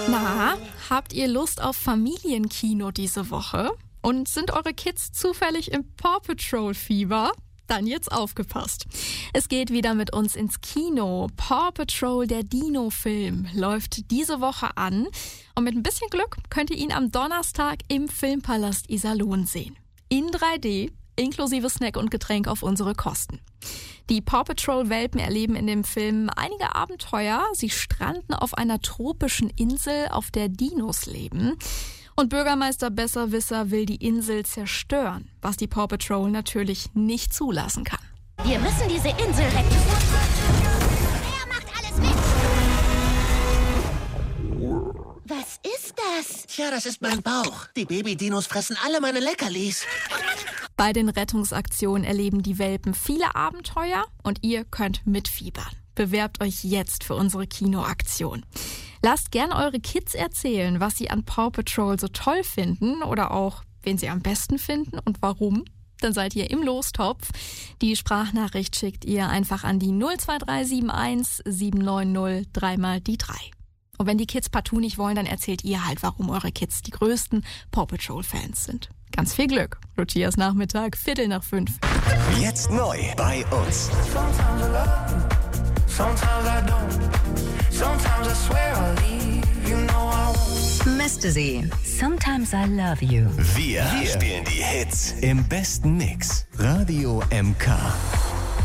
Na, habt ihr Lust auf Familienkino diese Woche? Und sind eure Kids zufällig im Paw Patrol-Fieber? Dann jetzt aufgepasst. Es geht wieder mit uns ins Kino. Paw Patrol, der Dino-Film, läuft diese Woche an. Und mit ein bisschen Glück könnt ihr ihn am Donnerstag im Filmpalast Iserlohn sehen. In 3D, inklusive Snack und Getränk auf unsere Kosten. Die Paw Patrol-Welpen erleben in dem Film einige Abenteuer. Sie stranden auf einer tropischen Insel, auf der Dinos leben. Und Bürgermeister Besserwisser will die Insel zerstören, was die Paw Patrol natürlich nicht zulassen kann. Wir müssen diese Insel retten. Wer macht alles mit? Was ist das? Tja, das ist mein Bauch. Die Baby-Dinos fressen alle meine Leckerlis. Bei den Rettungsaktionen erleben die Welpen viele Abenteuer und ihr könnt mitfiebern. Bewerbt euch jetzt für unsere Kinoaktion. Lasst gern eure Kids erzählen, was sie an Paw Patrol so toll finden oder auch, wen sie am besten finden und warum. Dann seid ihr im Lostopf. Die Sprachnachricht schickt ihr einfach an die 02371 790 3 mal die 3. Und wenn die Kids partout nicht wollen, dann erzählt ihr halt, warum eure Kids die größten Paw Patrol-Fans sind. Ganz viel Glück. Lucias Nachmittag, 4:45. Jetzt neu bei uns. Mr. Z, Sometimes I Love You. Wir spielen die Hits im besten Mix. Radio MK.